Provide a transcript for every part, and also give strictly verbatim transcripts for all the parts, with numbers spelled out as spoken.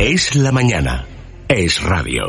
Es la mañana. Es radio.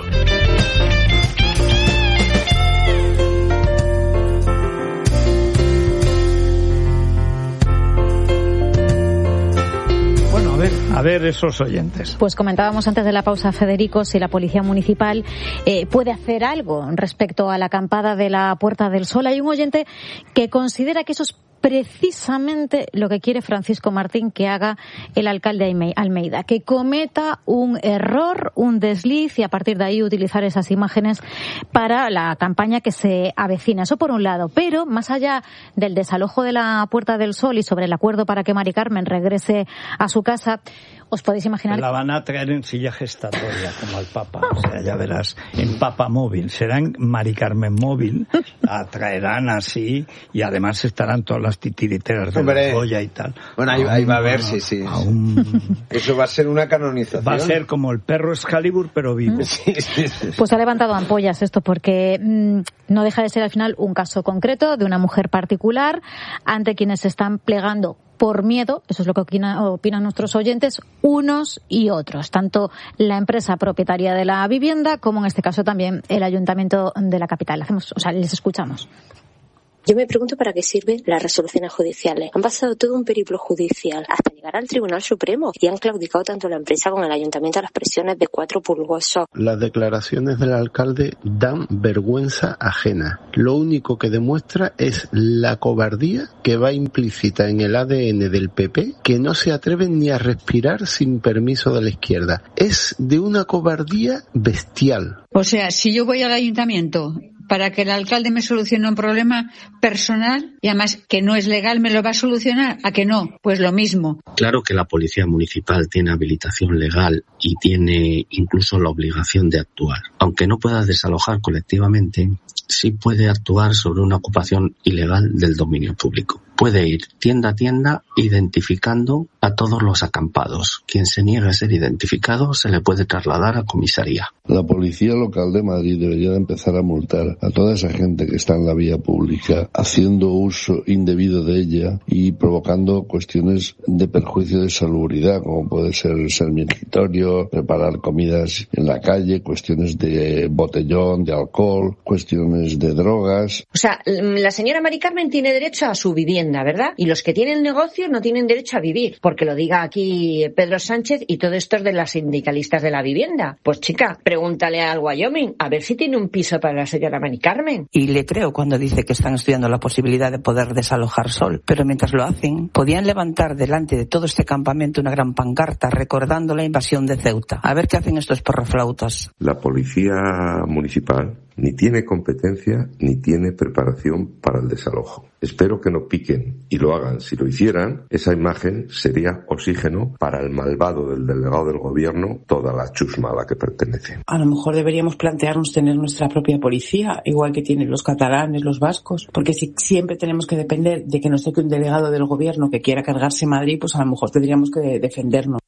Bueno, a ver, a ver esos oyentes. Pues comentábamos antes de la pausa, Federico, si la Policía Municipal eh, puede hacer algo respecto a la acampada de la Puerta del Sol. Hay un oyente que considera que eso es precisamente lo que quiere Francisco Martín que haga el alcalde Almeida, que cometa un error, un desliz y a partir de ahí utilizar esas imágenes para la campaña que se avecina. Eso por un lado, pero más allá del desalojo de la Puerta del Sol y sobre el acuerdo para que Mari Carmen regrese a su casa, os podéis imaginar... La van a traer en silla gestatoria, como al Papa. O sea, ya verás, en Papa Móvil. Serán Mari Carmen Móvil, la traerán así, y además estarán todas las titiriteras de la joya y tal. Bueno, ahí, ahí va a ver, sí, sí. Un... Eso va a ser una canonización. Va a ser como el perro Excalibur, pero vivo. Sí, sí, sí. Pues ha levantado ampollas esto, porque mmm, no deja de ser al final un caso concreto de una mujer particular ante quienes se están plegando por miedo, eso es lo que opina, opinan nuestros oyentes, unos y otros, tanto la empresa propietaria de la vivienda como en este caso también el ayuntamiento de la capital. Hacemos, o sea, les escuchamos. Yo me pregunto para qué sirven las resoluciones judiciales. Han pasado todo un periplo judicial hasta llegar al Tribunal Supremo y han claudicado tanto la empresa como el ayuntamiento a las presiones de cuatro pulgosos. Las declaraciones del alcalde dan vergüenza ajena. Lo único que demuestra es la cobardía que va implícita en el A D N del P P, que no se atreven ni a respirar sin permiso de la izquierda. Es de una cobardía bestial. O sea, si yo voy al ayuntamiento para que el alcalde me solucione un problema personal y además que no es legal, ¿me lo va a solucionar? ¿A que no? Pues lo mismo. Claro que la Policía Municipal tiene habilitación legal y tiene incluso la obligación de actuar. Aunque no pueda desalojar colectivamente, sí puede actuar sobre una ocupación ilegal del dominio público. Puede ir tienda a tienda identificando a todos los acampados. Quien se niegue a ser identificado se le puede trasladar a comisaría. La Policía Local de Madrid debería empezar a multar a toda esa gente que está en la vía pública haciendo uso indebido de ella y provocando cuestiones de perjuicio de salubridad, como puede ser ser mingitorio, preparar comidas en la calle, cuestiones de botellón, de alcohol, cuestiones de drogas. O sea, la señora Mari Carmen tiene derecho a su vivienda, ¿verdad? Y los que tienen negocio no tienen derecho a vivir, porque lo diga aquí Pedro Sánchez y todo esto es de las sindicalistas de la vivienda. Pues chica, pregúntale al Wyoming a ver si tiene un piso para la señora Mari Carmen. Y le creo cuando dice que están estudiando la posibilidad de poder desalojar Sol, pero mientras lo hacen, podían levantar delante de todo este campamento una gran pancarta recordando la invasión de Ceuta. A ver qué hacen estos porroflautas. La Policía Municipal ni tiene competencia ni tiene preparación para el desalojo. Espero que no piquen y lo hagan. Si lo hicieran, esa imagen sería oxígeno para el malvado del delegado del gobierno, toda la chusma a la que pertenece. A lo mejor deberíamos plantearnos tener nuestra propia policía, igual que tienen los catalanes, los vascos, porque si siempre tenemos que depender de que nos toque un delegado del gobierno que quiera cargarse Madrid, pues a lo mejor tendríamos que defendernos.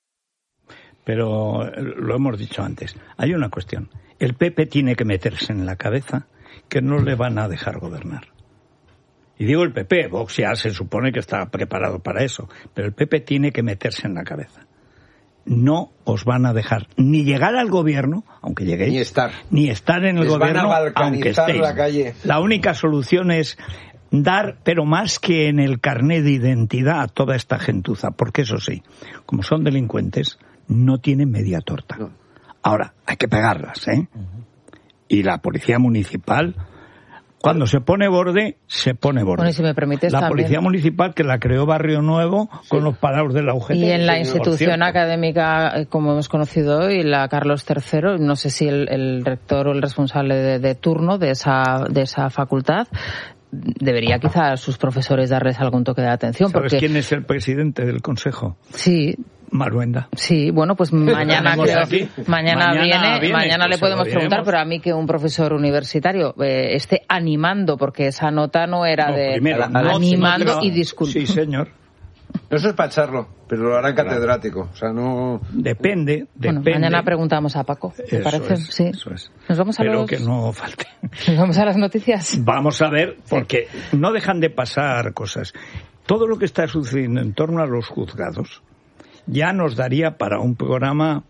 Pero lo hemos dicho antes, hay una cuestión. El P P tiene que meterse en la cabeza que no le van a dejar gobernar. Y digo el P P, Vox ya se supone que está preparado para eso, pero el P P tiene que meterse en la cabeza. No os van a dejar ni llegar al gobierno, aunque lleguéis, ni estar, ni estar en el Les gobierno, van a balcanizar aunque estéis. La calle. La única solución es dar, pero más que en el carné de identidad, a toda esta gentuza, porque eso sí, como son delincuentes, no tienen media torta. No. Ahora, hay que pegarlas, ¿eh? Uh-huh. Y la Policía Municipal, cuando se pone borde, se pone borde. Bueno, y si me permites, la también... Policía Municipal, que la creó Barrio Nuevo, sí, con los parados de la U G T. Y en la institución académica, como hemos conocido hoy, la Carlos tercero, no sé si el, el rector o el responsable de, de turno de esa, de esa facultad debería quizás a sus profesores darles algún toque de atención. ¿Sabes porque... quién es el presidente del consejo? Sí. Maruenda. Sí, bueno, pues mañana creo, mañana, mañana viene, viene, mañana pues le podemos preguntar, pero a mí que un profesor universitario eh, esté animando, porque esa nota no era no, de primero, animando no, no, y disculpa. Sí, señor. Eso es para echarlo, pero lo harán catedrático, o sea, no... Depende, depende. Bueno, mañana preguntamos a Paco, ¿te eso parece? Es, sí. Eso es. Nos vamos a pero los... que no falte. Nos vamos a las noticias. Vamos a ver, porque no dejan de pasar cosas. Todo lo que está sucediendo en torno a los juzgados ya nos daría para un programa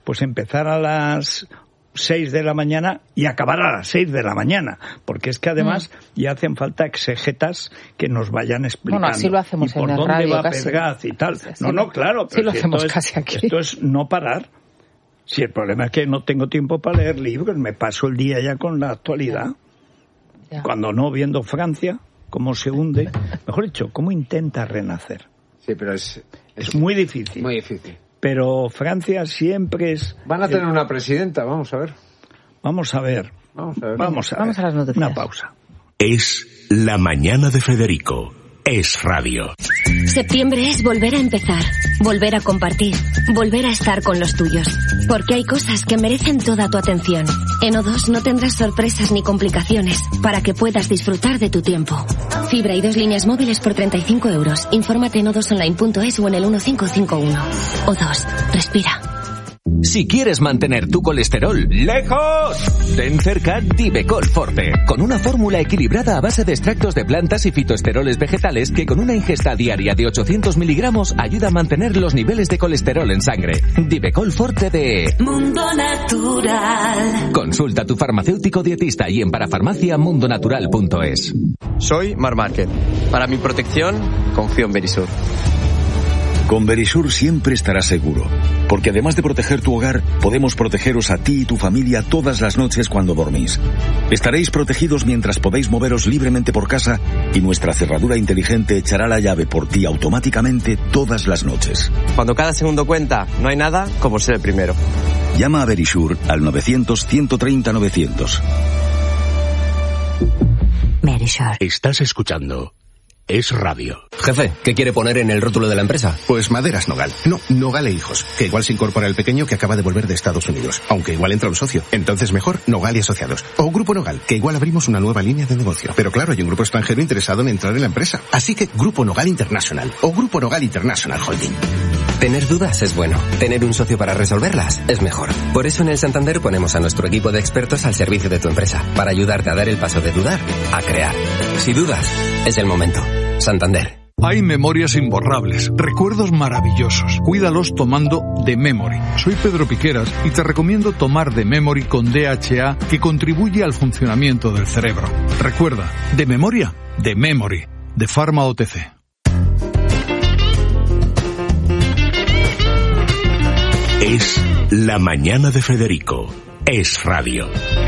pues empezar a las seis de la mañana y acabar a las seis de la mañana, porque es que además mm. ya hacen falta exegetas que nos vayan explicando. Bueno, así lo hacemos y por en dónde radio va casi. Pergaz y tal. Sí, no, no, claro, pero sí lo si hacemos esto, casi es, aquí. esto es no parar. Si el problema es que no tengo tiempo para leer libros, me paso el día ya con la actualidad. Ya. Cuando no, viendo Francia, cómo se hunde, mejor dicho, cómo intenta renacer. Sí, pero es... Es, es muy difícil. Muy difícil. Pero Francia siempre es... Van a tener el... una presidenta, vamos a ver. Vamos a ver. Vamos a ver. Vamos a, ver. Vamos a las noticias. Una pausa. Es La Mañana de Federico. Es radio. Septiembre es volver a empezar, volver a compartir, volver a estar con los tuyos. Porque hay cosas que merecen toda tu atención. En O dos no tendrás sorpresas ni complicaciones para que puedas disfrutar de tu tiempo. Fibra y dos líneas móviles por treinta y cinco euros. Infórmate en o dos online punto es o en el uno cinco cinco uno. O dos, respira. Si quieres mantener tu colesterol lejos, ten cerca Divecol Forte, con una fórmula equilibrada a base de extractos de plantas y fitoesteroles vegetales que con una ingesta diaria de ochocientos miligramos ayuda a mantener los niveles de colesterol en sangre. Divecol Forte de Mundo Natural. Consulta a tu farmacéutico dietista y en parafarmacia mundo natural punto es. Soy Mar Márquez. Para mi protección, confío en Verisur. Con Verisur siempre estarás seguro, porque además de proteger tu hogar, podemos protegeros a ti y tu familia todas las noches cuando dormís. Estaréis protegidos mientras podéis moveros libremente por casa y nuestra cerradura inteligente echará la llave por ti automáticamente todas las noches. Cuando cada segundo cuenta, no hay nada como ser el primero. Llama a Verisur al novecientos, ciento treinta, novecientos. Verisur. Estás escuchando Es radio. Jefe, ¿qué quiere poner en el rótulo de la empresa? Pues Maderas Nogal. No, Nogal e Hijos. Que igual se incorpora el pequeño que acaba de volver de Estados Unidos. Aunque igual entra un socio. Entonces mejor Nogal y Asociados. O Grupo Nogal, que igual abrimos una nueva línea de negocio. Pero claro, hay un grupo extranjero interesado en entrar en la empresa. Así que Grupo Nogal International. O Grupo Nogal International Holding. Tener dudas es bueno. Tener un socio para resolverlas es mejor. Por eso en el Santander ponemos a nuestro equipo de expertos al servicio de tu empresa. Para ayudarte a dar el paso de dudar a crear. Si dudas, es el momento. Santander. Hay memorias imborrables, recuerdos maravillosos. Cuídalos tomando The Memory. Soy Pedro Piqueras y te recomiendo tomar The Memory con D H A, que contribuye al funcionamiento del cerebro. Recuerda, de memoria, The Memory, de Pharma O T C. Es La Mañana de Federico. Es radio.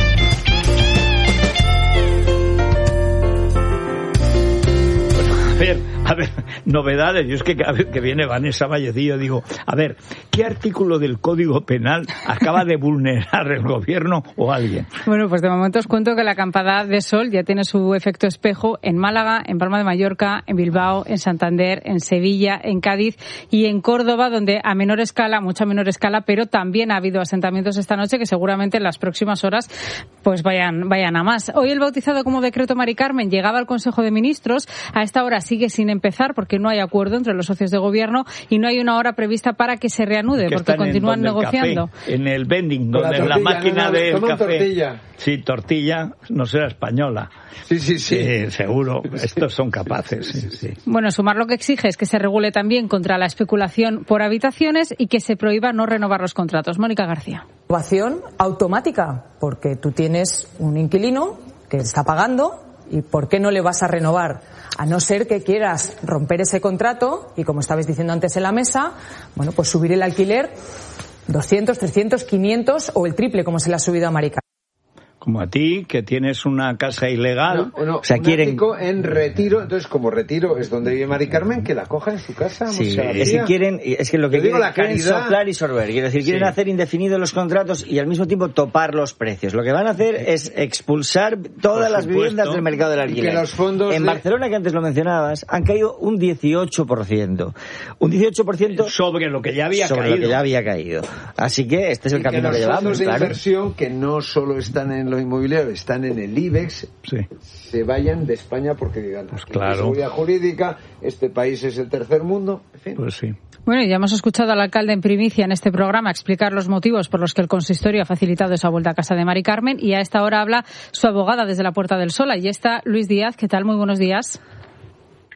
A ver, a ver, novedades. Yo es que cada vez que viene Vanessa Vallecillo digo, a ver, ¿qué artículo del Código Penal acaba de vulnerar el gobierno o alguien? Bueno, pues de momento os cuento que la acampada de sol ya tiene su efecto espejo en Málaga, en Palma de Mallorca, en Bilbao, en Santander, en Sevilla, en Cádiz y en Córdoba, donde a menor escala, mucha menor escala, pero también ha habido asentamientos esta noche que seguramente en las próximas horas pues vayan, vayan a más. Hoy el bautizado como decreto Mari Carmen llegaba al Consejo de Ministros. A esta hora sigue sin empezar porque no hay acuerdo entre los socios de gobierno y no hay una hora prevista para que se reanude, que porque continúan negociando. Café, en el vending, donde la, tortilla, la máquina no, no, del café. Tortilla. Sí, tortilla, no será española. Sí, sí, sí. Sí, seguro. Estos son capaces. Sí, sí. Bueno, Sumar lo que exige es que se regule también contra la especulación por habitaciones y que se prohíba no renovar los contratos. Mónica García. Renovación automática, porque tú tienes un inquilino que está pagando y ¿por qué no le vas a renovar? A no ser que quieras romper ese contrato y, como estabais diciendo antes en la mesa, bueno, pues subir el alquiler doscientos, trescientos, quinientos o el triple, como se le ha subido a Marica. Como a ti, que tienes una casa ilegal. No, no, o sea, un quieren... en retiro, entonces como retiro es donde vive Mari Carmen, que la coja en su casa. Sí, es que quieren, es que lo que Yo quieren, digo la quieren caridad... soplar y sorber. Quiero decir, quieren sí. hacer indefinidos los contratos y al mismo tiempo topar los precios. Lo que van a hacer es expulsar todas las viviendas del mercado del alquiler. Que los fondos en de... Barcelona, que antes lo mencionabas, han caído un dieciocho por ciento. Un dieciocho por ciento sobre lo que ya había sobre caído. lo que ya había caído. Así que este es el y camino que, que los llevamos. fondos de claro. inversión, que no solo están en lo inmobiliario, están en el IBEX, sí. se vayan de España porque digan, pues claro, seguridad jurídica, este país es el tercer mundo, en fin. Pues sí. Bueno, ya hemos escuchado al alcalde en primicia en este programa explicar los motivos por los que el consistorio ha facilitado esa vuelta a casa de Mari Carmen y a esta hora habla su abogada desde la Puerta del Sol. Allí está Luis Díaz. ¿Qué tal? Muy buenos días.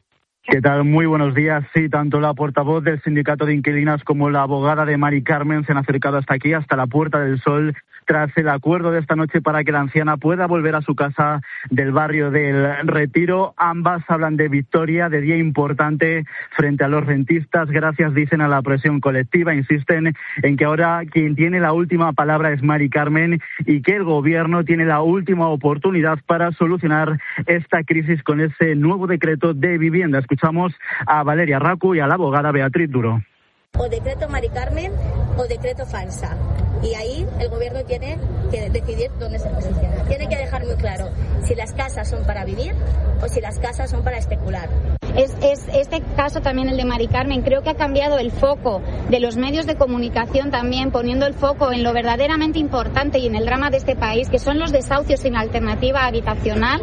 ¿Qué tal? Muy buenos días. Sí, tanto la portavoz del sindicato de inquilinas como la abogada de Mari Carmen se han acercado hasta aquí, hasta la Puerta del Sol, tras el acuerdo de esta noche para que la anciana pueda volver a su casa del barrio del Retiro. Ambas hablan de victoria, de día importante frente a los rentistas, gracias, dicen, a la presión colectiva. Insisten en que ahora quien tiene la última palabra es Mari Carmen y que el gobierno tiene la última oportunidad para solucionar esta crisis con ese nuevo decreto de vivienda. Escuchamos a Valeria Racu y a la abogada Beatriz Duro. O decreto Mari Carmen o decreto falsa. Y ahí el gobierno tiene que decidir dónde se posiciona. Tiene que dejar muy claro si las casas son para vivir o si las casas son para especular. Es, es este caso también, el de Mari Carmen, creo que ha cambiado el foco de los medios de comunicación también, poniendo el foco en lo verdaderamente importante y en el drama de este país, que son los desahucios sin alternativa habitacional.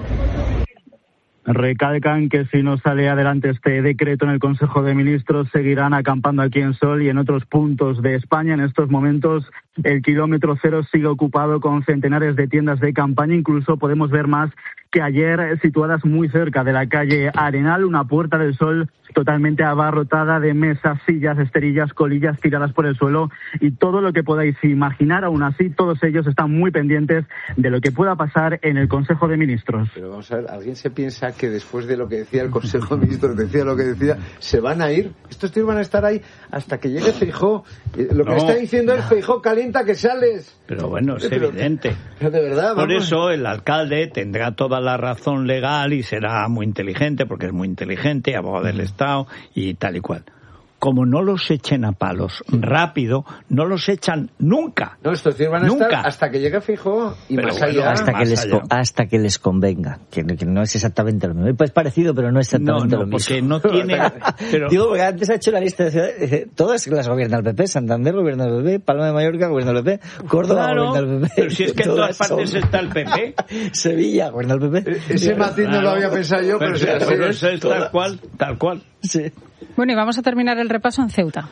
Recalcan que si no sale adelante este decreto en el Consejo de Ministros, seguirán acampando aquí en Sol y en otros puntos de España. En estos momentos el kilómetro cero sigue ocupado con centenares de tiendas de campaña. Incluso podemos ver más que ayer, situadas muy cerca de la calle Arenal, una Puerta del Sol totalmente abarrotada de mesas, sillas, esterillas, colillas tiradas por el suelo y todo lo que podáis imaginar. Aún así, todos ellos están muy pendientes de lo que pueda pasar en el Consejo de Ministros. Pero vamos a ver, ¿alguien se piensa que después de lo que decía el Consejo de Ministros, decía lo que decía, se van a ir? Estos tíos van a estar ahí hasta que llegue Feijóo. Lo que no, está diciendo es: Feijóo, calienta que sales. Pero bueno, es pero, evidente. Pero de verdad, vamos. Por eso el alcalde tendrá toda la razón legal y será muy inteligente, porque es muy inteligente, abogado del Estado y tal y cual. Como no los echen a palos rápido, no los echan nunca. No, estos tíos van a nunca. estar hasta que llegue Feijóo y pero más bueno, allá. Hasta, más que les, allá. hasta que les convenga, que, que no es exactamente lo mismo. Pues parecido, pero no es exactamente no, no, lo mismo. Porque no tiene... pero... Digo, porque antes ha hecho la lista de ciudades, todas las gobierna el P P, Santander gobierna el P P, Palma de Mallorca gobierna el P P, Córdoba claro, gobierna el P P. Pero si es que en todas partes son... está el P P. Sevilla gobierna el P P. Ese matiz no lo había pensado yo, pero, pero, pero eso es todas. tal cual, tal cual. Sí. Bueno, y vamos a terminar el repaso en Ceuta.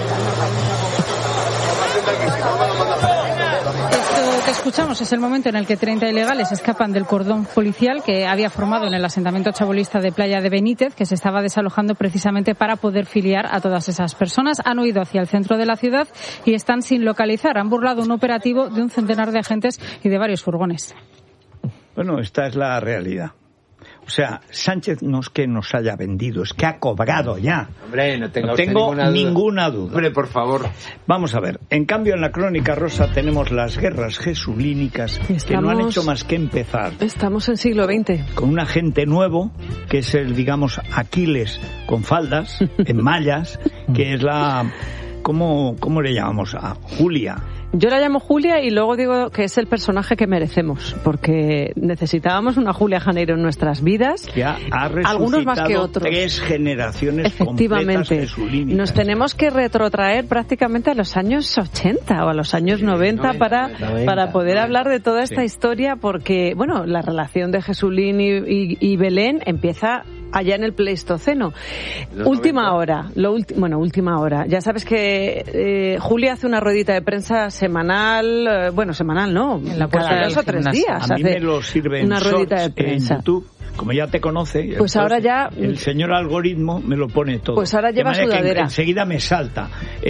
Esto que escuchamos es el momento en el que treinta ilegales escapan del cordón policial que había formado en el asentamiento chabolista de Playa de Benítez, que se estaba desalojando precisamente para poder filiar a todas esas personas. Han huido hacia el centro de la ciudad y están sin localizar. Han burlado un operativo de un centenar de agentes y de varios furgones. Bueno, esta es la realidad. O sea, Sánchez no es que nos haya vendido, es que ha cobrado ya. Hombre, no, tenga no tengo ninguna duda. ninguna duda. Hombre, por favor. Vamos a ver. En cambio, en la Crónica Rosa tenemos las guerras jesulínicas estamos, que no han hecho más que empezar. Estamos en siglo veinte. Con un agente nuevo, que es el, digamos, Aquiles con faldas, en mallas, que es la... ¿Cómo, cómo le llamamos? A Julia. Yo la llamo Julia y luego digo que es el personaje que merecemos, porque necesitábamos una Julia Janeiro en nuestras vidas. Ya ha algunos más que otros. Tres generaciones efectivamente. Nos tenemos que retrotraer prácticamente a los años ochenta o a los años noventa, noventa para, noventa, para poder noventa. hablar de toda esta sí. historia, porque, bueno, la relación de Jesulín y, y, y Belén empieza allá en el Pleistoceno. Última noventa. hora, lo ulti- bueno, última hora. Ya sabes que eh, Julia hace una ruedita de prensa semanal, eh, bueno, semanal no, en la cada dos o tres días. A mí me lo sirven una ruedita de prensa en YouTube. Como ya te conoce, pues ahora ya el señor algoritmo me lo pone todo. Pues ahora lleva sudadera. Enseguida me salta.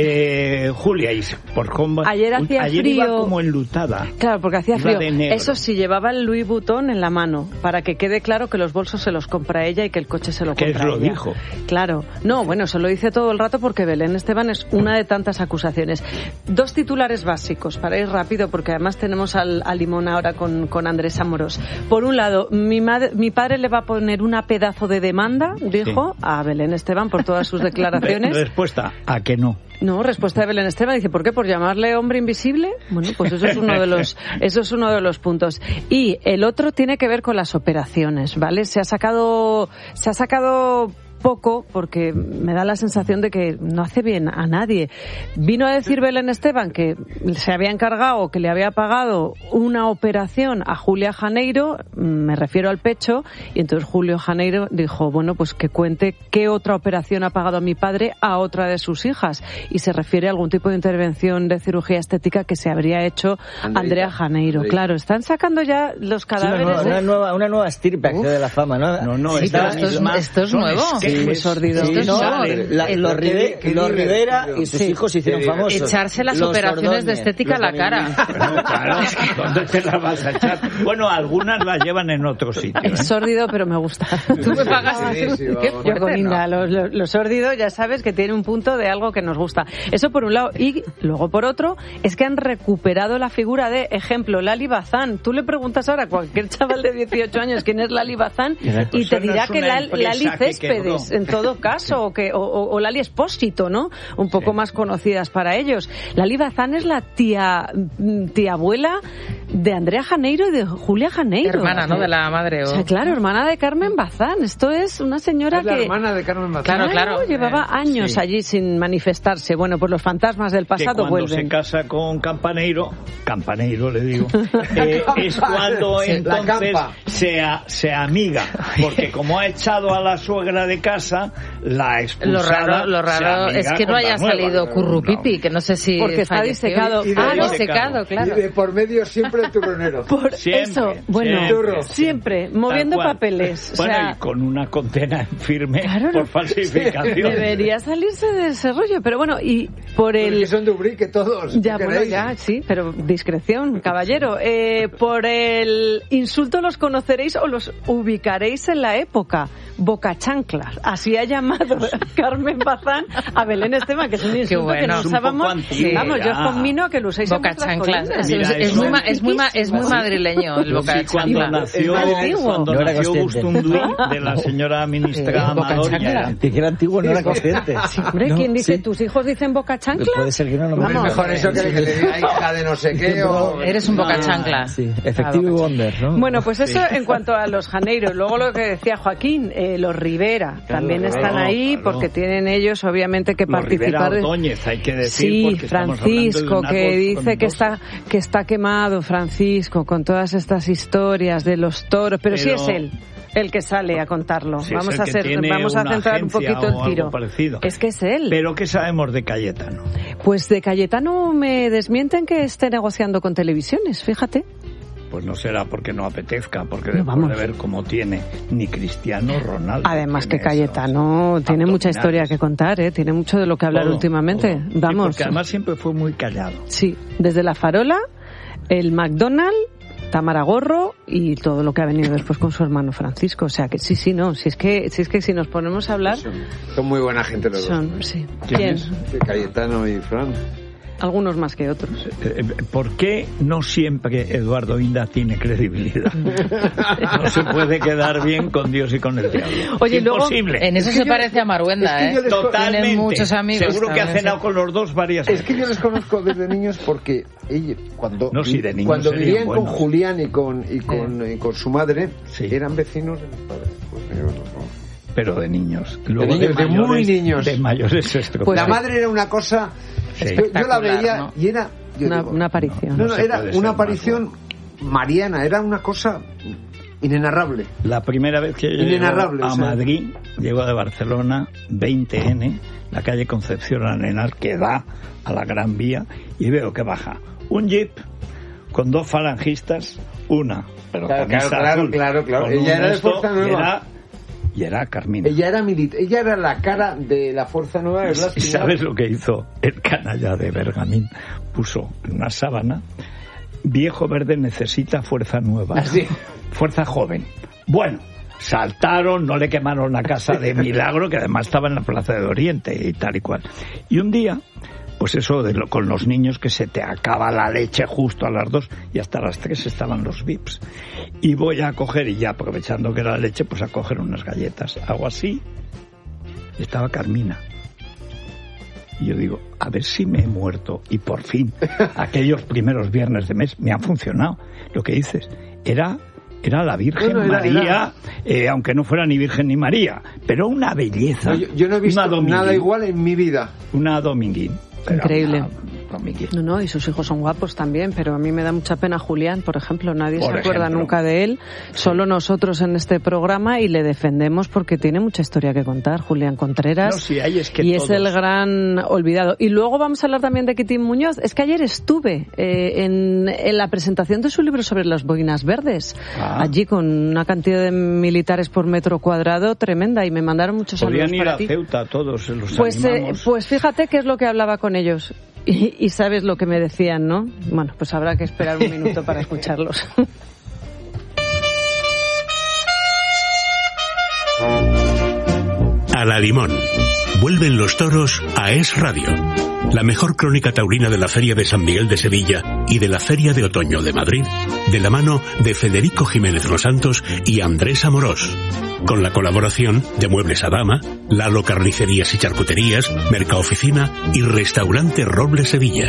Eh, Julia, y por cómo, ayer hacía ayer frío. Iba como enlutada. Claro, porque hacía frío. Eso sí, llevaba el Louis Vuitton en la mano, para que quede claro que los bolsos se los compra ella y que el coche se lo compra ella. ¿Qué lo dijo? Claro. No, bueno, se lo dice todo el rato porque Belén Esteban es una de tantas acusaciones. Dos titulares básicos, para ir rápido, porque además tenemos al, al limón ahora con, con Andrés Amorós. Por un lado, mi, madre, mi padre le va a poner una pedazo de demanda, dijo, sí. a Belén Esteban por todas sus declaraciones. Respuesta, a que no. No, respuesta de Belén Esteban, dice, ¿por qué? ¿Por llamarle hombre invisible? Bueno, pues eso es uno de los, eso es uno de los puntos. Y el otro tiene que ver con las operaciones, ¿vale? Se ha sacado, se ha sacado poco, porque me da la sensación de que no hace bien a nadie. Vino a decir Belén Esteban que se había encargado, que le había pagado una operación a Julia Janeiro, me refiero al pecho, y entonces Julio Janeiro dijo, bueno, pues que cuente qué otra operación ha pagado a mi padre a otra de sus hijas, y se refiere a algún tipo de intervención de cirugía estética que se habría hecho Andreita. Andrea Janeiro. Andreita. Claro, están sacando ya los cadáveres. Sí, una, nueva, una, nueva, una nueva estirpe, Acción de la Fama, ¿no? No, no, sí, está, esto, es, esto es nuevo. Sí, Sí, muy sórdido. Sí, no, la, los, Rive, los Rivera y sus sí. hijos se hicieron famosos. Echarse las los operaciones Ordóñez, de estética a la cara. Bueno, claro, ¿dónde te las vas a echar? Bueno, algunas las llevan en otro sitio. ¿eh? Es sórdido, pero me gusta. Tú me pagas. Sí, sí, Yo con Inda, lo, lo, lo sórdido ya sabes que tiene un punto de algo que nos gusta. Eso por un lado. Y luego por otro, es que han recuperado la figura de, ejemplo, Lali Bazán. Tú le preguntas ahora a cualquier chaval de dieciocho años quién es Lali Bazán y te dirá que Lali, Lali Céspedes, en todo caso, o, que, o, o Lali Espósito, ¿no? Un poco sí. más conocidas para ellos. Lali Bazán es la tía, tía abuela de Andrea Janeiro y de Julia Janeiro. Hermana, ¿no? De la madre. O... o sea, claro, hermana de Carmen Bazán. Esto es una señora es la que... hermana de Carmen Bazán. Claro, claro. claro llevaba eh, años sí. allí sin manifestarse. Bueno, pues los fantasmas del pasado que cuando vuelven. se casa con Campaneiro, Campaneiro le digo, eh, es cuando sí, entonces se, a, se amiga, porque como ha echado a la suegra de casa, la expulsada. Lo raro, lo raro es que no haya salido Currupipi, que no sé si... Porque está disecado. Ah, disecado, claro. Y de por medio siempre el turronero. Por siempre, eso, bueno, siempre, siempre moviendo papeles. Bueno, o sea, y con una condena en firme claro, por falsificación. Debería salirse de ese rollo, pero bueno, y por el... Porque son de Ubrique todos. Ya, bueno, ya, sí, pero discreción, caballero. Eh, por el insulto los conoceréis o los ubicaréis en la época. Bocachanclas. Así ha llamado Carmen Bazán a Belén Esteban, que es un insulto bueno. que no usábamos. Antiguo, vamos, yo os conmino a que lo uséis en Bocachanclas. Es, es, es, muy, es, muy, es muy madrileño el Bocachanclas. Sí, cuando nació, cuando no nació Bustunduy, de la señora ministra Amador, ya era antiguo. Que era antiguo, no era consciente. Sí, hombre, ¿quién no, dice? Sí. ¿Tus hijos dicen Bocachanclas? Puede ser que no lo vamos. Mejor eso que, que le diga hija de no sé qué o... Eres un Bocachancla. Sí, efectivo y wonder, ¿no? Bueno, pues eso sí. En cuanto a los janeiros. Luego lo que decía Joaquín, eh, los Rivera también claro, están ahí claro. porque tienen ellos obviamente que los participar. Rivera Ordóñez, hay que decir, sí, Francisco, que dice que está, que está quemado, Francisco, con todas estas historias de los toros, pero, pero... sí es él el que sale a contarlo. Sí, vamos a hacer, vamos a centrar un poquito el tiro. Es que es él. Pero ¿qué sabemos de Cayetano? Pues de Cayetano me desmienten que esté negociando con televisiones, fíjate. Pues no será porque no apetezca, porque no, después de ver cómo tiene ni Cristiano Ronaldo. Además que Cayetano tiene mucha historia que contar, ¿eh? Tiene mucho de lo que hablar todo, últimamente. Todo. Vamos. Sí, porque además siempre fue muy callado. Sí, desde la farola, el McDonald's, Tamara Gorro y todo lo que ha venido después con su hermano Francisco. O sea que sí, sí, no. Si es que si, es que si nos ponemos a hablar... Son, son muy buena gente los son, dos. Sí. ¿Quién? ¿Quién? Cayetano y Fran. Algunos más que otros. ¿Por qué no siempre Eduardo Inda tiene credibilidad? No se puede quedar bien con Dios y con el diablo. Oye, es luego, imposible. En eso es que se yo, parece a Maruenda, es que ¿eh? Totalmente. Tiene muchos amigos. Seguro que ha cenado sí. con los dos varias veces. Es que yo les conozco desde niños porque ellos, cuando, no, sí, de niños cuando vivían buenos. con Julián y con, y con, eh. y con su madre, sí. eran vecinos de mis padres. Pues yo no, no. Pero de niños. Luego de niños, de, de mayores, muy niños. De mayores es pues la madre era una cosa... Sí. Yo, yo la veía ¿no? y era... Una, digo, una aparición. No, no, era una aparición mariana, era una cosa inenarrable. La primera vez que llegó a o sea. Madrid, llegó de Barcelona, veinte ene, la calle Concepción Arenal, que da a la Gran Vía, y veo que baja un jeep con dos falangistas, una, pero claro, claro, claro, azul, claro, claro. Ella era de Fuerza Nueva. Y era, y era Carmina. Ella era milita- ella era la cara de la Fuerza Nueva de Blas. ¿Y sabes lo que hizo el canalla de Bergamín? Puso en una sábana: viejo verde necesita fuerza nueva. ¿Así? Fuerza joven. Bueno, saltaron, no le quemaron la casa de milagro, que además estaba en la Plaza de Oriente y tal y cual. Y un día, pues eso de lo, con los niños, que se te acaba la leche justo a las dos y hasta las tres estaban los V I Ps. Y voy a coger, y ya aprovechando que era la leche, pues a coger unas galletas. Hago así, y estaba Carmina. Y yo digo, a ver si me he muerto. Y por fin, aquellos primeros viernes de mes me han funcionado. Lo que dices, era... Era la Virgen bueno, era, María, era... Eh, aunque no fuera ni Virgen ni María, pero una belleza. No, yo, yo no he visto nada igual en mi vida. Una dominguín. Increíble. Una, don Miki. No, no, y sus hijos son guapos también, pero a mí me da mucha pena Julián, por ejemplo. Nadie por se acuerda ejemplo. nunca de él, sí. Solo nosotros en este programa, y le defendemos porque tiene mucha historia que contar, Julián Contreras. No, sí, ahí es que y todos... es el gran olvidado. Y luego vamos a hablar también de Quitín Muñoz. Es que ayer estuve eh, en, en la presentación de su libro sobre las boinas verdes, ah. allí con una cantidad de militares por metro cuadrado tremenda, y me mandaron muchos saludos Podrían ir para a ti. Ceuta todos, los pues, eh, animamos. pues fíjate qué es lo que hablaba con ellos. Y, y sabes lo que me decían, ¿no? Bueno, pues habrá que esperar un minuto para escucharlos. A la Limón. Vuelven los toros a Es Radio. La mejor crónica taurina de la Feria de San Miguel de Sevilla y de la Feria de Otoño de Madrid, de la mano de Federico Jiménez Los Santos y Andrés Amorós. Con la colaboración de Muebles Adama, Lalo Carnicerías y Charcuterías, Mercaoficina y Restaurante Roble Sevilla.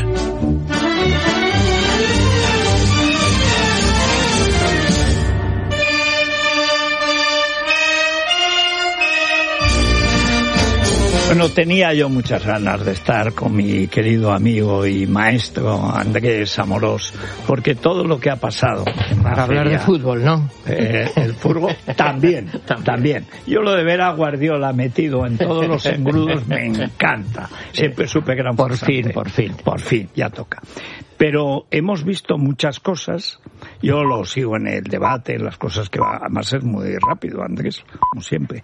Bueno, tenía yo muchas ganas de estar con mi querido amigo y maestro Andrés Amorós, porque todo lo que ha pasado... Para hablar feria, de fútbol, ¿no? Eh, el fútbol también, también, también. Yo lo de ver a Guardiola metido en todos los engrudos me encanta. Siempre supe que era un Por farsante. fin, por fin. Por fin, ya toca. Pero hemos visto muchas cosas. Yo lo sigo en el debate, en las cosas que va, además es muy rápido, Andrés, como siempre.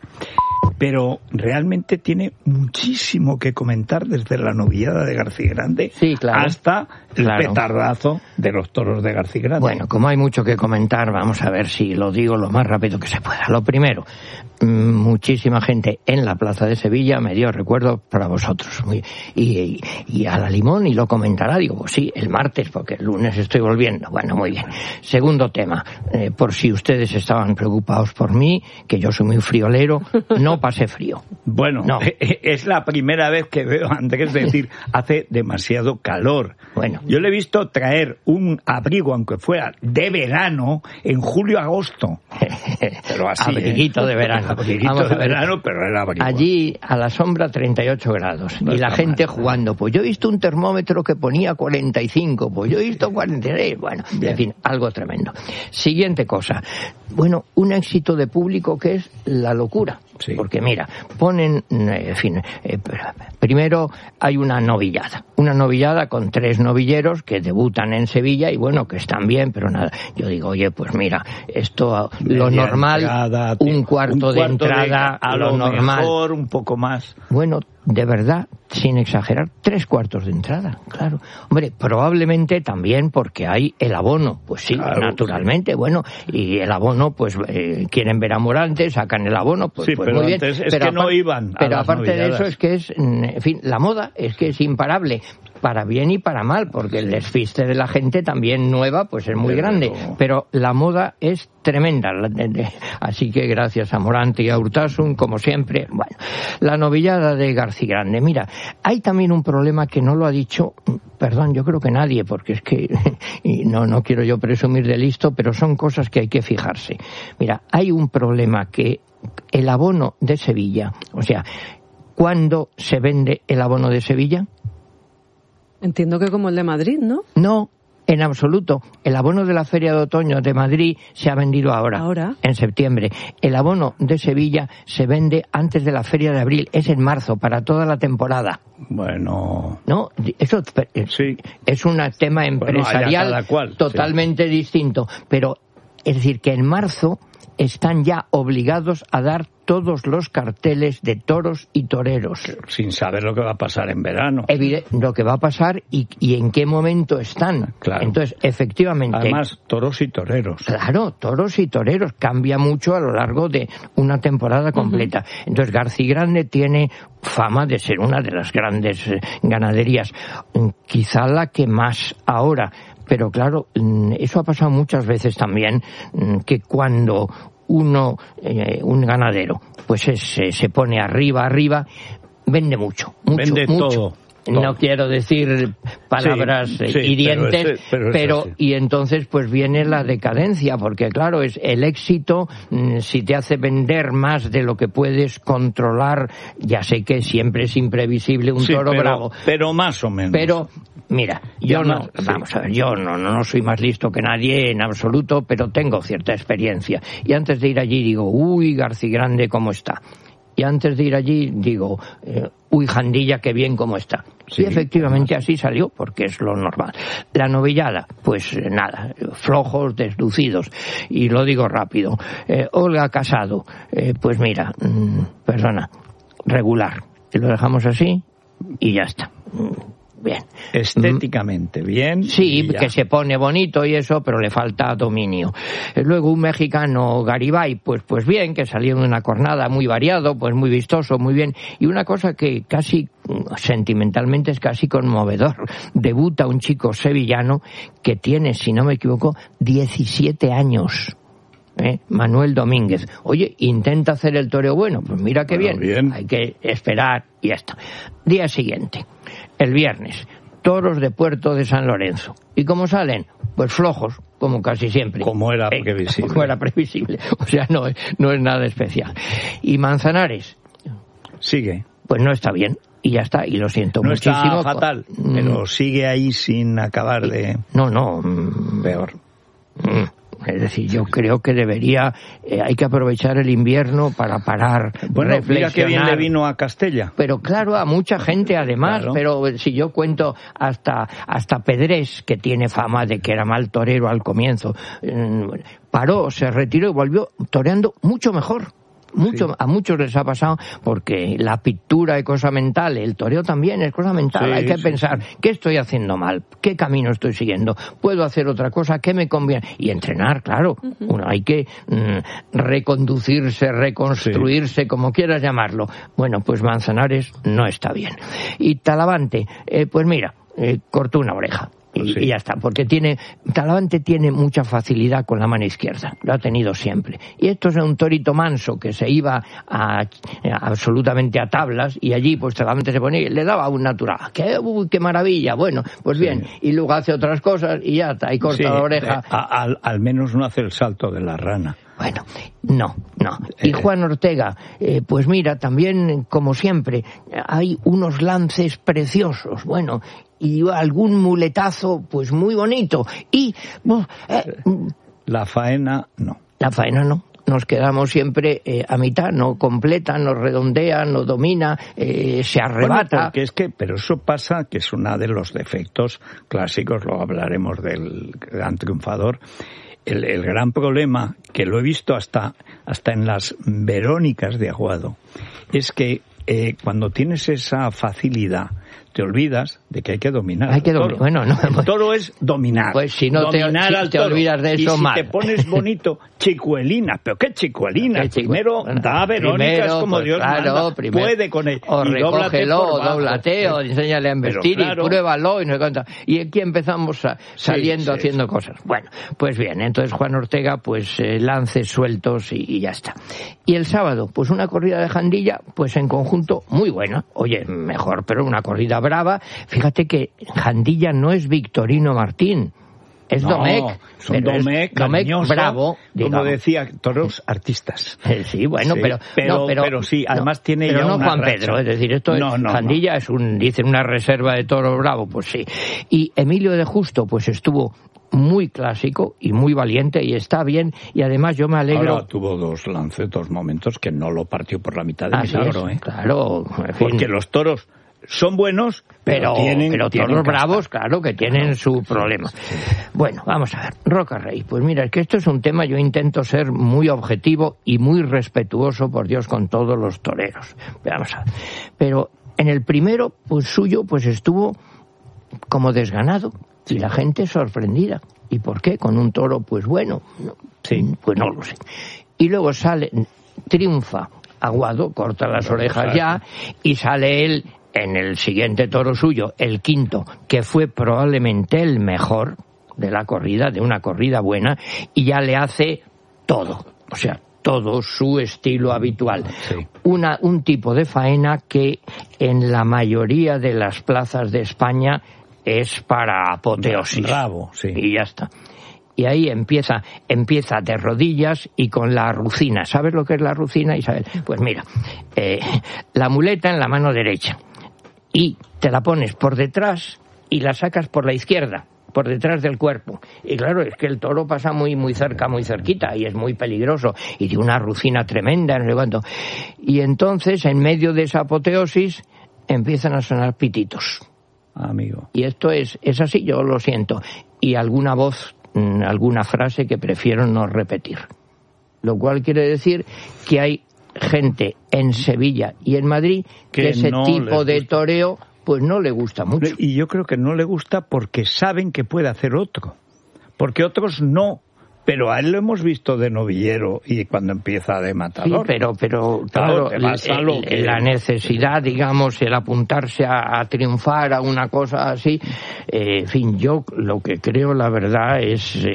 Pero realmente tiene muchísimo que comentar, desde la novillada de García Grande sí, claro. hasta el claro. petardazo de los toros de García Grande. Bueno, como hay mucho que comentar, vamos a ver si lo digo lo más rápido que se pueda. Lo primero, muchísima gente en la plaza de Sevilla me dio recuerdo para vosotros. Y, y, y a la Limón, y lo comentará, digo, pues sí, el martes, porque el lunes estoy volviendo. Bueno, muy bien. Segundo tema, eh, por si ustedes estaban preocupados por mí, que yo soy muy friolero, no pasé frío. Bueno, no. Es la primera vez que veo a Andrés decir, hace demasiado calor. Bueno. Yo le he visto traer un abrigo, aunque fuera de verano, en julio-agosto. Pero así, abriguito ¿eh? de verano. Abriguito de verano, pero era abrigo. Allí, a la sombra, treinta y ocho grados. No y la gente mal, jugando. Pues yo he visto un termómetro que ponía cuarenta y cinco, pues yo he visto cuarenta y seis. Bueno, bien. En fin, algo tremendo. Siguiente cosa. Bueno, un éxito de público que es la locura. Sí. Porque mira, ponen, en fin, eh, primero hay una novillada. Una novillada con tres novilleros que debutan en Sevilla y bueno, que están bien, pero nada. Yo digo, oye, pues mira, esto, lo Media normal, entrada, un cuarto, un cuarto de entrada, de, a lo, lo normal. Mejor, un poco más. Bueno, de verdad, sin exagerar, tres cuartos de entrada, claro. Hombre, probablemente también porque hay el abono, pues sí, claro, naturalmente, sí. Bueno, y el abono, pues eh, quieren ver a Morante, sacan el abono, pues, sí, pues pero muy bien. Antes es pero que aparte, no iban a Pero las aparte novilladas. de eso es que es, en fin, la moda es que es imparable. Para bien y para mal, porque el despiste de la gente también nueva, pues es muy grande. Pero la moda es tremenda. Así que gracias a Morante y a Urtasun, como siempre. Bueno, la novillada de García Grande. Mira, hay también un problema que no lo ha dicho, perdón, yo creo que nadie, porque es que, y no, no quiero yo presumir de listo, pero son cosas que hay que fijarse. Mira, hay un problema que el abono de Sevilla, o sea, ¿cuándo se vende el abono de Sevilla? Entiendo que como el de Madrid, ¿no? No, en absoluto. El abono de la Feria de Otoño de Madrid se ha vendido ahora, ¿Ahora? en septiembre. El abono de Sevilla se vende antes de la Feria de Abril, es en marzo, para toda la temporada. Bueno... No, eso sí. Es un tema empresarial bueno, cual, totalmente sí. distinto. Pero, es decir, que en marzo están ya obligados a dar todos los carteles de toros y toreros. Sin saber lo que va a pasar en verano. Evidente, lo que va a pasar y, y en qué momento están. Claro. Entonces, efectivamente... Además, toros y toreros. Claro, toros y toreros. Cambia mucho a lo largo de una temporada completa. Uh-huh. Entonces, García Grande tiene fama de ser una de las grandes eh, ganaderías. Quizá la que más ahora... Pero claro, eso ha pasado muchas veces también, que cuando uno, eh, un ganadero, pues es, se pone arriba, arriba, vende mucho, mucho, vende mucho. todo. no quiero decir palabras sí, sí, hirientes, pero, ese, pero, pero y entonces pues viene la decadencia, porque claro, es el éxito, si te hace vender más de lo que puedes controlar, ya sé que siempre es imprevisible un sí, toro pero, bravo. Pero más o menos. Pero, mira, yo no, sí. vamos a ver, yo no, no, no soy más listo que nadie en absoluto, pero tengo cierta experiencia. Y antes de ir allí digo, uy, Garcigrande, ¿cómo está? Y antes de ir allí digo, eh, uy, Jandilla, qué bien cómo está. Sí, y efectivamente así salió, porque es lo normal. La novillada, pues eh, nada, flojos, deslucidos. Y lo digo rápido. Eh, Olga Casado, eh, pues mira, mmm, perdona, regular. Y lo dejamos así y ya está. Bien. Estéticamente bien. Sí, que se pone bonito y eso, pero le falta dominio. Luego un mexicano, Garibay, pues pues bien, que salió en una cornada muy variado, pues muy vistoso, muy bien. Y una cosa que casi sentimentalmente es casi conmovedor. Debuta un chico sevillano que tiene, si no me equivoco, diecisiete años. ¿Eh? Manuel Domínguez. Oye, intenta hacer el toreo bueno. Pues mira qué bueno, bien. bien. Hay que esperar y ya está. Día siguiente. El viernes, toros de Puerto de San Lorenzo. ¿Y cómo salen? Pues flojos, como casi siempre. Como era eh, previsible. Como era previsible. O sea, no, no es nada especial. Y Manzanares. Sigue. Pues no está bien. Y ya está, y lo siento no muchísimo. Está fatal, mm. pero sigue ahí sin acabar de... No, no. Mm, peor. Mm. Es decir, yo creo que debería, eh, hay que aprovechar el invierno para parar, bueno, reflexionar. Mira qué bien le vino a Castella. Pero claro, a mucha gente además, claro. Pero si yo cuento hasta hasta Pedrés, que tiene fama de que era mal torero al comienzo, eh, paró, se retiró y volvió toreando mucho mejor. Mucho, sí. A muchos les ha pasado porque la pintura es cosa mental, el toreo también es cosa mental, sí, hay que sí, pensar, sí. ¿Qué estoy haciendo mal? ¿Qué camino estoy siguiendo? ¿Puedo hacer otra cosa? ¿Qué me conviene? Y entrenar, claro, uh-huh. Uno hay que mm, reconducirse, reconstruirse, sí. Como quieras llamarlo. Bueno, pues Manzanares no está bien. Y Talavante, eh, pues mira, eh, cortó una oreja. Y, sí. y ya está, porque tiene Talavante tiene mucha facilidad con la mano izquierda, lo ha tenido siempre. Y esto es un torito manso que se iba a, a, absolutamente a tablas y allí pues Talavante se ponía y le daba un natural. ¡Qué, uy, qué maravilla! Bueno, pues sí. Bien, y luego hace otras cosas y ya está, y corta sí, la oreja. Eh, a, al, al menos no hace el salto de la rana. Bueno, no, no. Y Juan Ortega, eh, pues mira, también, como siempre, hay unos lances preciosos, bueno, y algún muletazo, pues muy bonito. Y... Eh, la faena, no. La faena, no. Nos quedamos siempre eh, a mitad, no completa, no redondea, no domina, eh, se arrebata. Bueno, porque es que, pero eso pasa, que es uno de los defectos clásicos, luego hablaremos del gran triunfador. El, el gran problema, que lo he visto hasta, hasta en las Verónicas de Aguado, es que eh, cuando tienes esa facilidad, te olvidas de que hay que dominar hay que al domi- toro. Bueno, no, el toro es dominar. Pues si no dominar te, si al te toro. olvidas de eso, y si mal. te pones bonito, chicuelina. ¿Pero qué chicuelina? ¿Qué primero bueno, da Verónicas primero, como pues, Dios claro, manda. Primero, puede con él. O y recógelo, dóblateo, enséñale a investir claro, y pruébalo y no sé cuánto. Y aquí empezamos a, saliendo sí, sí, haciendo sí. cosas. Bueno, pues bien, entonces Juan Ortega, pues eh, lances sueltos y, y ya está. Y el sábado, pues una corrida de Jandilla, pues en conjunto muy buena. Oye, mejor, pero una corrida brava. Fíjate que Jandilla no es Victorino Martín, es no, Domecq. Son Domecq, Domecq bravo, digamos. Como decía, toros artistas. Sí, bueno, sí, pero, pero, no, pero... Pero sí, además no, tiene pero ya no una Juan racha. Pedro, es decir, esto no, es... No, Jandilla no. es un, dicen, una reserva de toros bravo, pues sí. Y Emilio de Justo, pues estuvo muy clásico y muy valiente y está bien, y además yo me alegro... Ahora tuvo dos lances, dos momentos que no lo partió por la mitad de Así milagro, es, ¿eh? Claro, en fin. Porque los toros son buenos, pero, pero tienen pero tienen toros casta. bravos, claro, que tienen claro, su problema. Sí. Bueno, vamos a ver. Roca Rey, pues mira, es que esto es un tema, yo intento ser muy objetivo y muy respetuoso, por Dios, con todos los toreros. Vamos a ver. Pero en el primero, pues suyo, pues estuvo como desganado y la gente sorprendida. ¿Y por qué? Con un toro, pues bueno, no, sí. Pues no lo sé. Y luego sale, triunfa Aguado, corta las orejas ya, y sale él en el siguiente toro suyo, el quinto, que fue probablemente el mejor de la corrida, de una corrida buena, y ya le hace todo. O sea, todo su estilo habitual. Sí. Una, un tipo de faena que en la mayoría de las plazas de España es para apoteosis. Bravo, sí. Y ya está. Y ahí empieza, empieza de rodillas y con la rucina. ¿Sabes lo que es la rucina, Isabel? Pues mira, eh, la muleta en la mano derecha y te la pones por detrás y la sacas por la izquierda, por detrás del cuerpo. Y claro, es que el toro pasa muy muy cerca, muy cerquita, y es muy peligroso, y de una rucina tremenda, no sé cuánto. Y entonces, en medio de esa apoteosis, empiezan a sonar pititos. Amigo. Y esto es, es así, yo lo siento. Y alguna voz, alguna frase que prefiero no repetir. Lo cual quiere decir que hay gente en Sevilla y en Madrid que, que ese no tipo de toreo pues no le gusta mucho. Y yo creo que no le gusta porque saben que puede hacer otro. Porque otros no. Pero a él lo hemos visto de novillero y cuando empieza de matador. Sí, pero, pero claro, claro el, que... la necesidad, digamos, el apuntarse a, a triunfar a una cosa así, eh, en fin, yo lo que creo, la verdad, es eh,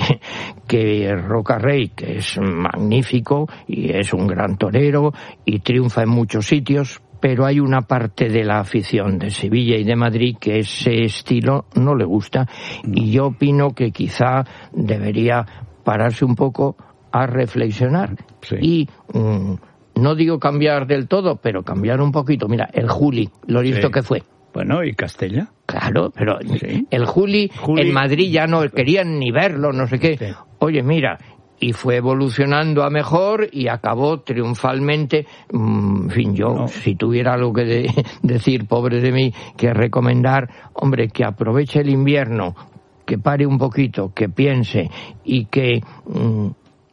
que Roca Rey, que es magnífico y es un gran torero y triunfa en muchos sitios, pero hay una parte de la afición de Sevilla y de Madrid que ese estilo no le gusta, y yo opino que quizá debería pararse un poco a reflexionar. Sí. Y mmm, no digo cambiar del todo, pero cambiar un poquito. Mira, el Juli, lo listo sí. que fue. Bueno, ¿y Castella? Claro, pero sí. el Juli, Juli en Madrid ya no querían ni verlo, no sé qué. Sí. Oye, mira, y fue evolucionando a mejor y acabó triunfalmente. En fin, yo, no. si tuviera algo que de, decir, pobre de mí, que recomendar, hombre, que aproveche el invierno, que pare un poquito, que piense y que mmm,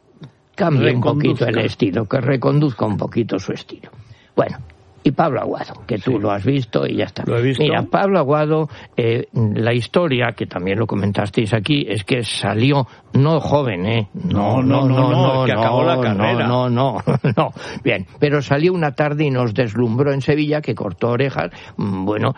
cambie un poquito el estilo, que reconduzca un poquito su estilo. Bueno, y Pablo Aguado, que tú sí. lo has visto y ya está. ¿Lo he visto? Mira, Pablo Aguado, eh, la historia, que también lo comentasteis aquí, es que salió no joven, ¿eh? No, no, no, no, no, no que no, acabó la carrera. No, no, no, no, bien, pero salió una tarde y nos deslumbró en Sevilla, que cortó orejas, bueno,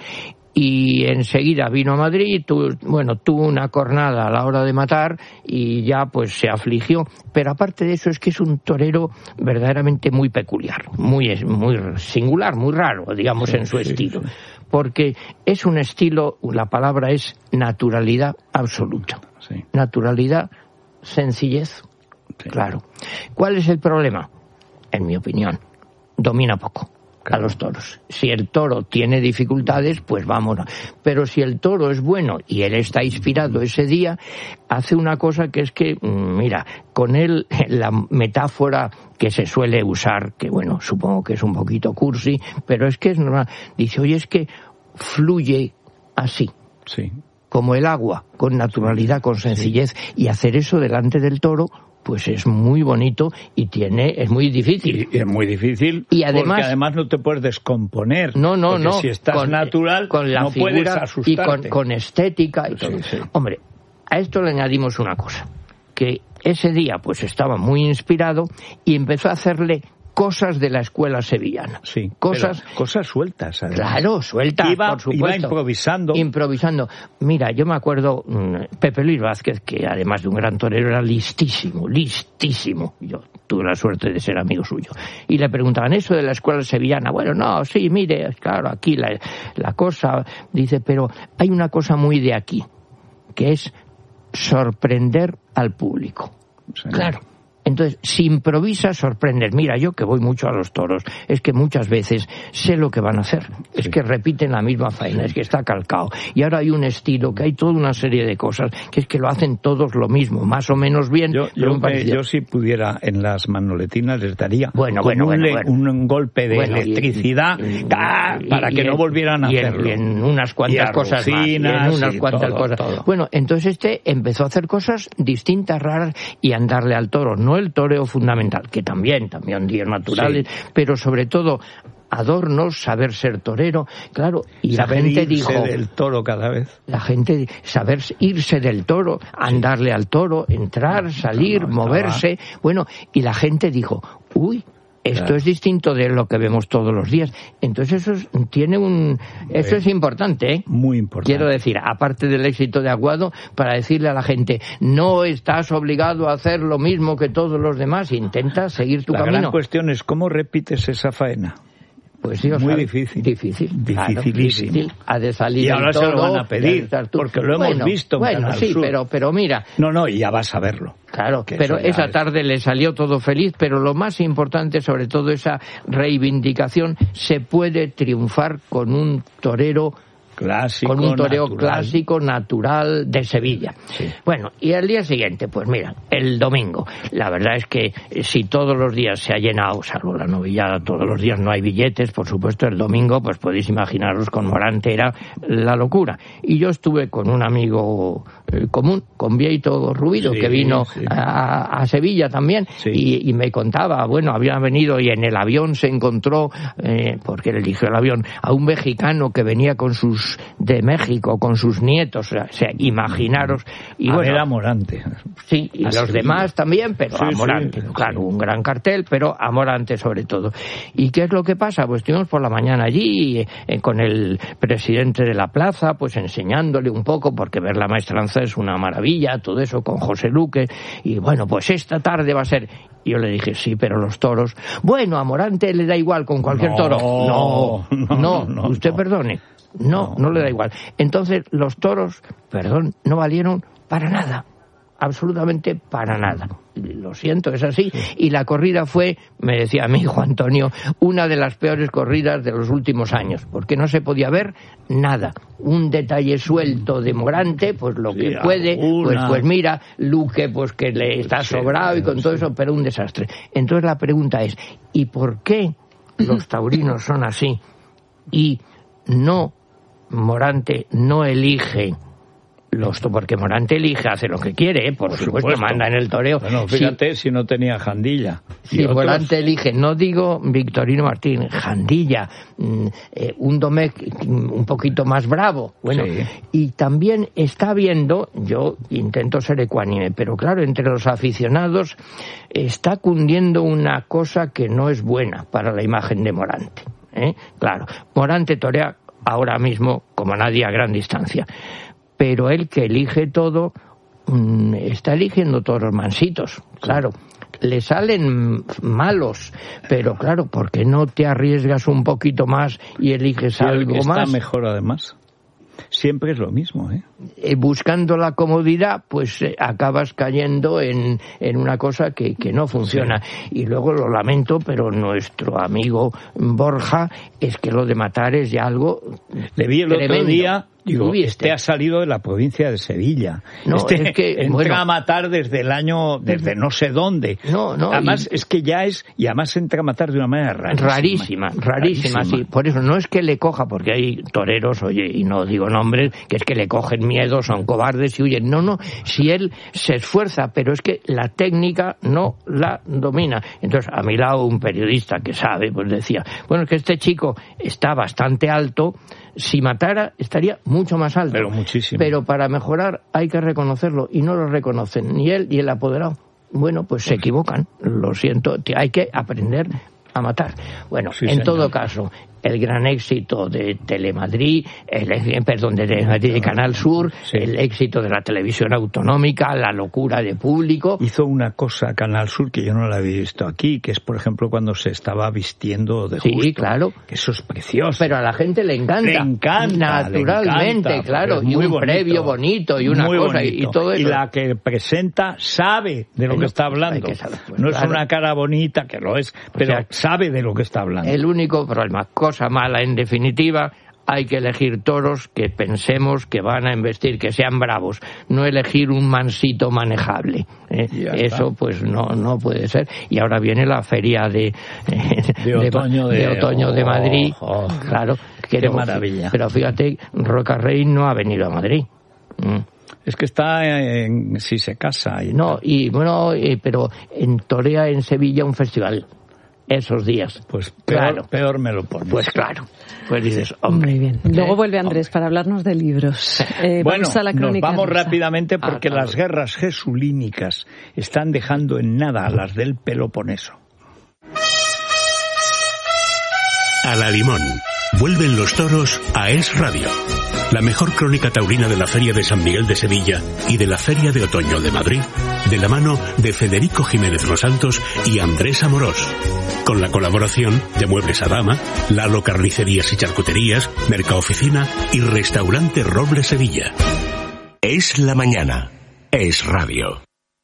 y enseguida vino a Madrid, tu, bueno, tuvo una cornada a la hora de matar y ya pues se afligió. Pero aparte de eso es que es un torero verdaderamente muy peculiar, muy, muy singular, muy raro, digamos, sí, en su sí, estilo. Sí. Porque es un estilo, la palabra es naturalidad absoluta. Sí. Naturalidad, sencillez, sí. claro. ¿Cuál es el problema? En mi opinión, domina poco a los toros. Si el toro tiene dificultades, pues vámonos. Pero si el toro es bueno y él está inspirado ese día, hace una cosa que es que, mira, con él la metáfora que se suele usar, que bueno, supongo que es un poquito cursi, pero es que es normal. Dice, oye, es que fluye así. Sí. Como el agua, con naturalidad, con sencillez, sí. y hacer eso delante del toro, pues es muy bonito y tiene es muy difícil. Y es muy difícil y además, porque además no te puedes descomponer. No, no, porque no. si estás con, natural, con la no figura puedes asustarte. Y con, con estética y todo. Sí, sí. Hombre, a esto le añadimos una cosa, que ese día pues estaba muy inspirado y empezó a hacerle cosas de la escuela sevillana. Sí, cosas, cosas sueltas. Además. Claro, sueltas, iba, por supuesto. Iba improvisando. Improvisando. Mira, yo me acuerdo, Pepe Luis Vázquez, que además de un gran torero, era listísimo, listísimo. Yo tuve la suerte de ser amigo suyo. Y le preguntaban, ¿eso de la escuela sevillana? Bueno, no, sí, mire, claro, aquí la, la cosa... Dice, pero hay una cosa muy de aquí, que es sorprender al público. Sí. Claro. Entonces, si improvisas, sorprendes. Mira, yo que voy mucho a los toros, es que muchas veces sé lo que van a hacer. Sí. Es que repiten la misma faena, es que está calcado. Y ahora hay un estilo, que hay toda una serie de cosas, que es que lo hacen todos lo mismo, más o menos bien. Yo, yo, me, yo si pudiera, en las manoletinas les daría bueno, con bueno, un, bueno, le, bueno. un golpe de bueno, electricidad y, y, ¡ah! y, para y, que y no en, volvieran a y en, hacerlo. Y en unas cuantas cosas más. Y en unas cuantas todo, cosas. Todo. Bueno, entonces este empezó a hacer cosas distintas, raras, y andarle al toro. No el toreo fundamental, que también, también días naturales, sí. pero sobre todo adornos, saber ser torero, claro, y saber la gente irse dijo del toro cada vez. La gente saber irse del toro, andarle sí. al toro, entrar, salir, no, no, moverse, estaba... bueno, y la gente dijo, uy, Esto claro. es distinto de lo que vemos todos los días. Entonces eso es, tiene un, eso es importante, ¿eh? Muy importante. Quiero decir, aparte del éxito de Aguado, para decirle a la gente, no estás obligado a hacer lo mismo que todos los demás, intenta seguir tu la camino. La gran cuestión es cómo repites esa faena. Pues sí, o muy sea, difícil. Difícil. Dificilísimo. Claro, difícil. Ha de salir y ahora todo, se lo van a pedir, porque lo hemos bueno, visto en Bueno, Canal sí, Sur. pero, pero mira... No, no, y ya vas a verlo. Claro, pero esa es... tarde le salió todo feliz, pero lo más importante, sobre todo esa reivindicación, se puede triunfar con un torero clásico, con un toreo natural. clásico, natural, de Sevilla. Sí. Bueno, y al día siguiente, pues mira, el domingo. La verdad es que si todos los días se ha llenado, salvo la novillada, todos los días no hay billetes, por supuesto, el domingo, pues podéis imaginaros, con Morante era la locura. Y yo estuve con un amigo eh, común, con Vieito Rubido, sí, que vino sí. a, a Sevilla también, sí. y, y me contaba, bueno, había venido y en el avión se encontró, eh, porque él eligió el avión, a un mexicano que venía con sus de México con sus nietos, o sea, imaginaros. Y a bueno, ver a Morante. Sí, y Así los demás también, pero sí, a Morante. Sí, claro, sí. un gran cartel, pero a Morante sobre todo. ¿Y qué es lo que pasa? Pues estuvimos por la mañana allí eh, con el presidente de la plaza, pues enseñándole un poco, porque ver la maestranza es una maravilla, todo eso con José Luque, y bueno, pues esta tarde va a ser... Y yo le dije, sí, pero los toros... Bueno, a Morante le da igual con cualquier no, toro. No, no, no, no usted no. perdone. No, no le da igual. Entonces, los toros, perdón, no valieron para nada. Absolutamente para nada. Lo siento, es así. Y la corrida fue, me decía mi hijo Antonio, una de las peores corridas de los últimos años, porque no se podía ver nada. Un detalle suelto de Morante, pues lo que sí, puede, pues, pues mira, Luque, pues que le está sí, sobrado y con todo eso, pero un desastre. Entonces la pregunta es, ¿y por qué los taurinos son así? Y no, Morante no elige los porque Morante elige, hace lo que quiere, ¿eh? por, por supuesto, supuesto, manda en el toreo. Bueno, fíjate si, si no tenía Jandilla. Si otros... Morante elige, no digo Victorino Martín, Jandilla, eh, un Domecq un poquito más bravo. Bueno, sí. Y también está viendo, yo intento ser ecuánime, pero claro, entre los aficionados está cundiendo una cosa que no es buena para la imagen de Morante. ¿Eh? Claro, Morante torea ahora mismo como nadie a gran distancia, pero él que elige todo mmm, está eligiendo toros mansitos, claro, le salen malos, pero claro, ¿por qué no te arriesgas un poquito más y eliges sí, algo está más? Está mejor además. Siempre es lo mismo, ¿eh? Eh, buscando la comodidad, pues eh, acabas cayendo en, en una cosa que, que no funciona. Sí. Y luego lo lamento, pero nuestro amigo Borja, es que lo de matar es ya algo Le vi el tremendo. Otro día... Digo, este ha salido de la provincia de Sevilla. No, este es que, entra bueno, a matar desde el año, desde no sé dónde. No, no. Además, y, es que ya es, y además entra a matar de una manera rarísima. Rarísima, rarísima, rarísima, sí. Por eso no es que le coja, porque hay toreros, oye, y no digo nombres, que es que le cogen miedo, son cobardes y huyen. No, no, si él se esfuerza, pero es que la técnica no la domina. Entonces, a mi lado, un periodista que sabe, pues decía, bueno, es que este chico está bastante alto, si matara estaría mucho más alto. Pero muchísimo. Pero para mejorar hay que reconocerlo y no lo reconocen ni él ni el apoderado. Bueno, pues se equivocan. Lo siento, hay que aprender a matar. Bueno, sí, en señor. Todo caso, el gran éxito de Telemadrid, el, perdón, de, de, de Canal Sur, sí. El éxito de la televisión autonómica, la locura de público. Hizo una cosa Canal Sur que yo no la había visto aquí, que es, por ejemplo, cuando se estaba vistiendo de sí, justo. Sí, claro. Que eso es precioso. Pero a la gente le encanta. Le encanta. Naturalmente, le encanta, claro. Y un bonito, previo bonito y una muy cosa bonito. y todo eso. Y la que presenta sabe de lo bueno, que está hablando. Que saber, pues, no claro. Es una cara bonita, que lo es, pero o sea, sabe de lo que está hablando. El único problema, cosa mala en definitiva, hay que elegir toros que pensemos que van a embestir, que sean bravos, no elegir un mansito manejable. ¿eh? Eso pues no no puede ser. Y ahora viene la feria de, de, de otoño de, de, otoño de Madrid. Oh, oh, claro, qué queremos, maravilla. Pero fíjate, Rocarrey no ha venido a Madrid. ¿Mm? Es que está en, si se casa. Y no, y bueno, eh, pero en torea en Sevilla un festival. Esos días. Pues peor, claro. peor me lo pones. Pues claro. Pues dices, hombre. Muy bien. Luego vuelve Andrés hombre. Para hablarnos de libros. Eh, bueno, vamos a la nos vamos rusa. Rápidamente porque ah, claro. Las guerras jesulínicas están dejando en nada a las del Peloponeso. a la limón. Vuelven los toros a Es Radio. La mejor crónica taurina de la Feria de San Miguel de Sevilla y de la Feria de Otoño de Madrid, de la mano de Federico Jiménez Los Santos y Andrés Amorós. Con la colaboración de Muebles Adama, Lalo Carnicerías y Charcuterías, Mercaoficina y Restaurante Roble Sevilla. Es la mañana. Es Radio.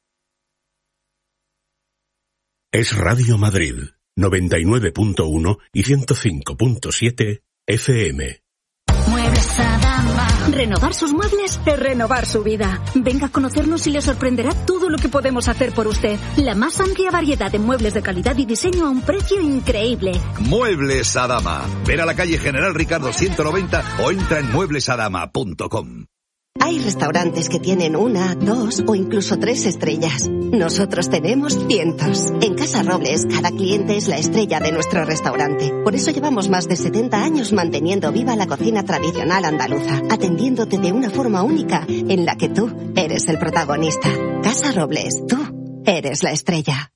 Es Radio Madrid, noventa y nueve punto uno y ciento cinco punto siete F M. Muebles Adama. Renovar sus muebles es renovar su vida. Venga a conocernos y le sorprenderá todo lo que podemos hacer por usted. La más amplia variedad de muebles de calidad y diseño a un precio increíble. Muebles Adama. Ver a la calle General Ricardo ciento noventa o entra en muebles adama punto com. Hay restaurantes que tienen una, dos o incluso tres estrellas. Nosotros tenemos cientos. En Casa Robles, cada cliente es la estrella de nuestro restaurante. Por eso llevamos más de setenta años manteniendo viva la cocina tradicional andaluza, atendiéndote de una forma única en la que tú eres el protagonista. Casa Robles, tú eres la estrella.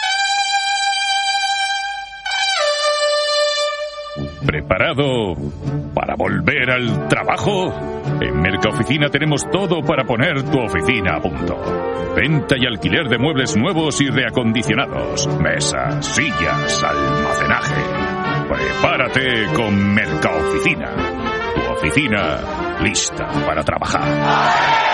¿Preparado para volver al trabajo? En Mercaoficina tenemos todo para poner tu oficina a punto. Venta y alquiler de muebles nuevos y reacondicionados. Mesas, sillas, almacenaje. Prepárate con Mercaoficina. Tu oficina lista para trabajar.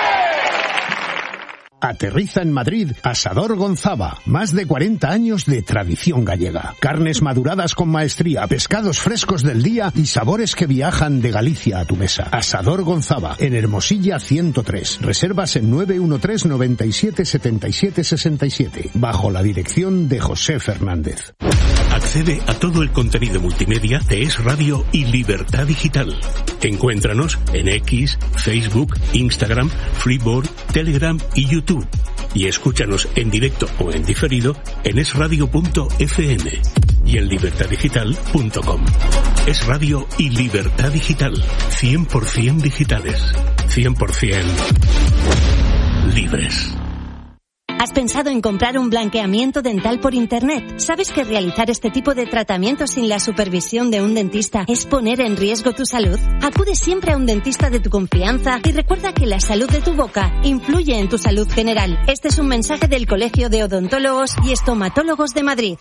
Aterriza en Madrid Asador Gonzava. Más de cuarenta años de tradición gallega. Carnes maduradas con maestría, pescados frescos del día y sabores que viajan de Galicia a tu mesa. Asador Gonzava, en Hermosilla ciento tres. Reservas en nueve uno tres, noventa y siete, setenta y siete, sesenta y siete. Bajo la dirección de José Fernández. Accede a todo el contenido multimedia de Es Radio y Libertad Digital. Encuéntranos en X, Facebook, Instagram, Freeboard, Telegram y YouTube. Y escúchanos en directo o en diferido en es radio punto efe eme y en libertad digital punto com. Es Radio y Libertad Digital. cien por ciento digitales. cien por ciento libres. ¿Has pensado en comprar un blanqueamiento dental por Internet? ¿Sabes que realizar este tipo de tratamiento sin la supervisión de un dentista es poner en riesgo tu salud? Acude siempre a un dentista de tu confianza y recuerda que la salud de tu boca influye en tu salud general. Este es un mensaje del Colegio de Odontólogos y Estomatólogos de Madrid.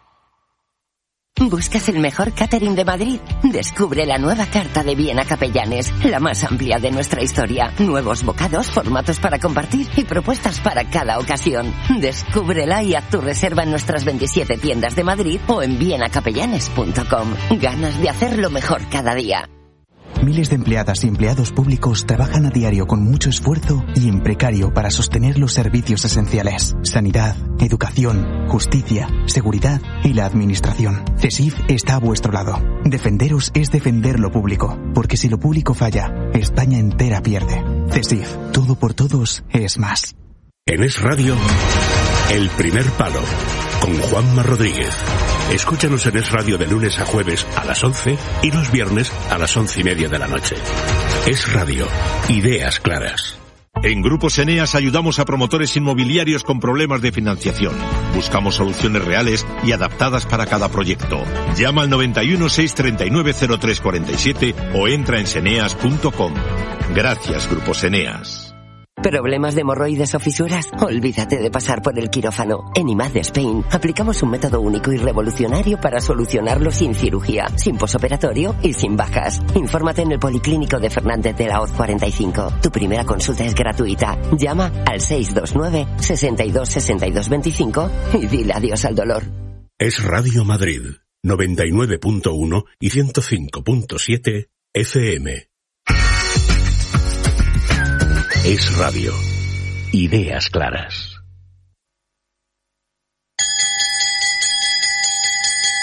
¿Buscas el mejor catering de Madrid? Descubre la nueva carta de Viena Capellanes, la más amplia de nuestra historia. Nuevos bocados, formatos para compartir y propuestas para cada ocasión. Descúbrela y haz tu reserva en nuestras veintisiete tiendas de Madrid o en viena capellanes punto com. Ganas de hacerlo mejor cada día. Miles de empleadas y empleados públicos trabajan a diario con mucho esfuerzo y en precario para sostener los servicios esenciales. Sanidad, educación, justicia, seguridad y la administración. CESIF está a vuestro lado. Defenderos es defender lo público, porque si lo público falla, España entera pierde. CESIF, todo por todos es más. En Es Radio, El Primer Palo, con Juanma Rodríguez. Escúchanos en Es Radio de lunes a jueves a las once y los viernes a las once y media de la noche. Es Radio. Ideas claras. En Grupos Eneas ayudamos a promotores inmobiliarios con problemas de financiación. Buscamos soluciones reales y adaptadas para cada proyecto. Llama al noventa y uno, seiscientos treinta y nueve, cero tres cuarenta y siete o entra en seneas punto com. Gracias, Grupos Eneas. ¿Problemas de hemorroides o fisuras? Olvídate de pasar por el quirófano. En I M A D Spain aplicamos un método único y revolucionario para solucionarlo sin cirugía, sin posoperatorio y sin bajas. Infórmate en el Policlínico de Fernández de la Hoz cuarenta y cinco. Tu primera consulta es gratuita. Llama al seis dos nueve, sesenta y dos, sesenta y dos veinticinco y dile adiós al dolor. Es Radio Madrid, noventa y nueve punto uno y ciento cinco punto siete F M. Es Radio. Ideas claras.